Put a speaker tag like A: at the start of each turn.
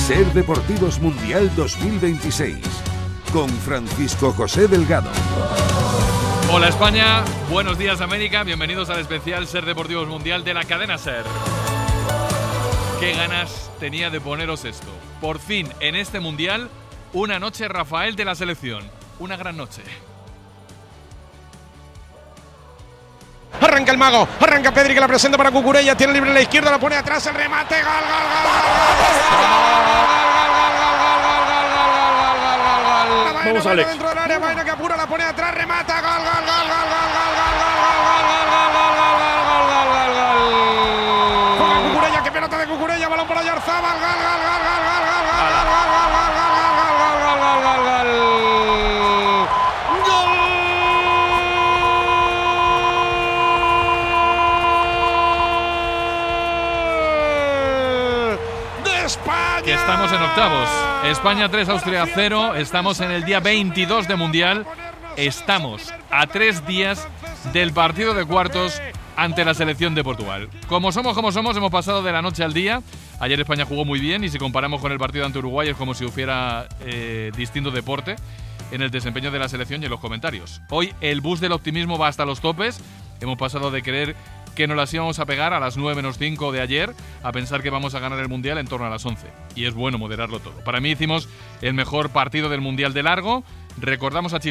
A: Ser Deportivos Mundial 2026 con Francisco José Delgado.
B: Hola España, buenos días América, bienvenidos al especial Ser Deportivos Mundial de la cadena Ser. Qué ganas tenía de poneros esto. Por fin, en este Mundial, una noche Rafael de la selección. Una gran noche.
C: Arranca el mago, arranca Pedri que la presenta para Cucurella, tiene libre en la izquierda, la pone atrás, el remate, gol,
D: Vamos, Alex.
C: Dentro del área, Baena que apura, la pone atrás, remata, gol. Juega Cucurella, qué pelota de Cucurella, balón para Oyarzabal, gol.
B: Que estamos en octavos. España 3, Austria 0. Estamos en el día 22 de Mundial. Estamos a 3 días del partido de cuartos ante la selección de Portugal. Como somos, hemos pasado de la noche al día. Ayer España jugó muy bien y si comparamos con el partido ante Uruguay es como si hubiera distinto deporte en el desempeño de la selección y en los comentarios. Hoy el bus del optimismo va hasta los topes. Hemos pasado de creer que nos las íbamos a pegar a las 9 menos 5 de ayer a pensar que vamos a ganar el Mundial en torno a las 11. Y es bueno moderarlo todo. Para mí hicimos el mejor partido del Mundial de largo. Recordamos a Chile